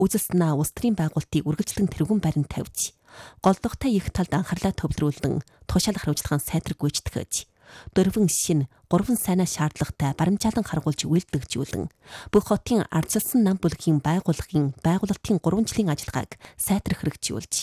үзэл санаа улс төрийн байгуулалтыг үргэлжлэн тэргүүн барин тавьж, голдогтой их талд анхаарлаа төвлөрүүлэн тушаалах хариуцлагын сайдраг гүйцэтгэж, дөрвөн шин 3 сайнаа шаардлагатай баримжаалан харгуулж үйлдвэрлэжүүлэн бүх хотын ардчилсан нам бүлгийн байгууллагын байгуулалтын 3 жилийн ажиллагааг сайтрах хэрэгжүүлж